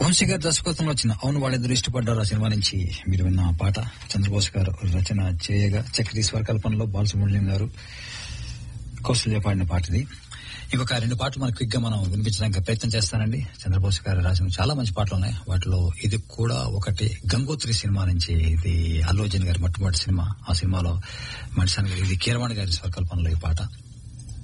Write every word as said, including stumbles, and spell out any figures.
వంశీ గారు దర్శకత్వంలో వచ్చిన అవును వాళ్ళిద్దరు ఇష్టపడ్డారు ఆ సినిమా నుంచి మీరు విన్న పాట చంద్రబోస్ గారు రచన చేయగా చక్రీ స్వరకల్పనలో బాలసుబ్రహ్మణ్యం గారు కౌశల్య పాడిన పాట ఇది. ఇంకొక రెండు పాటలు మనకు క్విక్ గా మనం వినిపించడానికి ప్రయత్నం చేస్తానండి. చంద్రబోస్ గారు రాసిన చాలా మంచి పాటలు ఉన్నాయి. వాటిలో ఇది కూడా ఒకటి. గంగోత్రి సినిమా నుంచి, ఇది అల్లు అర్జున్ గారి మొట్టమొదటి సినిమా. ఆ సినిమాలో మనిషి ఇది కీరవాణి గారి స్వరకల్పనలో ఈ పాట.